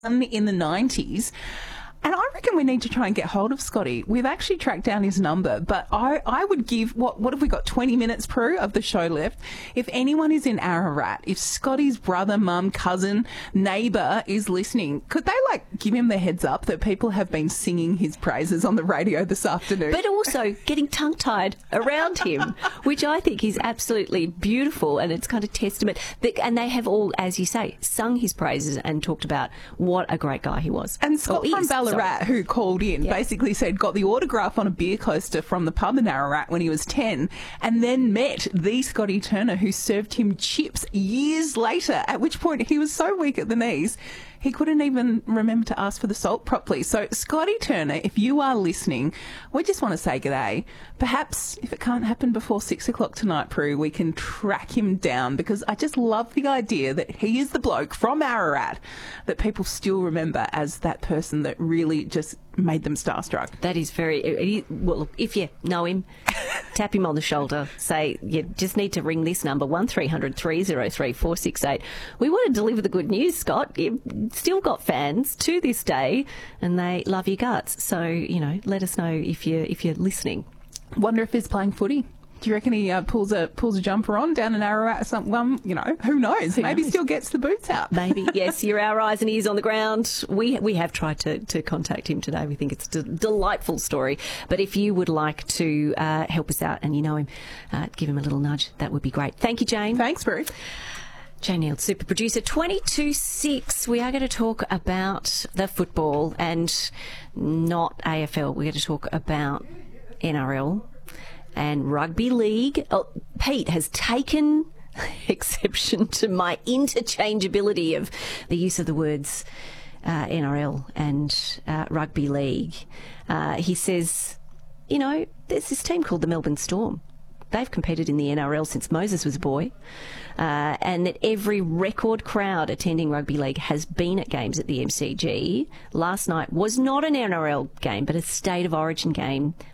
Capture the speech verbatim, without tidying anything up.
in the nineties. And I reckon we need to try and get hold of Scotty. We've actually tracked down his number, but I, I would give, what what have we got, twenty minutes, Prue, of the show left? If anyone is in Ararat, if Scotty's brother, mum, cousin, neighbour is listening, could they, like, give him the heads up that people have been singing his praises on the radio this afternoon? But also getting tongue-tied around him, which I think is absolutely beautiful, and it's kind of testament. That, and they have all, as you say, sung his praises and talked about what a great guy he was. And Scott from Ballarat, Sorry. who called in, yeah. basically said got the autograph on a beer coaster from the pub in Ararat when he was ten, and then met the Scotty Turner who served him chips years later, at which point he was so weak at the knees he couldn't even remember to ask for the salt properly. So, Scotty Turner, if you are listening, we just want to say g'day. Perhaps, if it can't happen before six o'clock tonight, Prue, we can track him down, because I just love the idea that he is the bloke from Ararat that people still remember as that person that really just made them starstruck. That is very... Well, look, if you know him, tap him on the shoulder. Say, you just need to ring this number, one three hundred three oh three four six eight. We want to deliver the good news, Scott. You've still got fans to this day, and they love your guts. So, you know, let us know if you're, if you're listening. Wonder if he's playing footy. Do you reckon he uh, pulls a pulls a jumper on down in Ararat or something? Well, you know, who knows? Who Maybe knows? Still gets the boots out. Maybe, yes. You're our eyes and ears on the ground. We we have tried to, to contact him today. We think it's a d- delightful story. But if you would like to uh, help us out and you know him, uh, give him a little nudge. That would be great. Thank you, Jane. Thanks, Bruce. Jane Neal, super producer. twenty-two six, we are going to talk about the football and not A F L. We're going to talk about N R L and rugby league. Oh, Pete has taken exception to my interchangeability of the use of the words uh, N R L and uh, rugby league. Uh, he says, you know, there's this team called the Melbourne Storm. They've competed in the N R L since Moses was a boy, uh, and that every record crowd attending rugby league has been at games at the M C G. Last night was not an N R L game, but a State of Origin game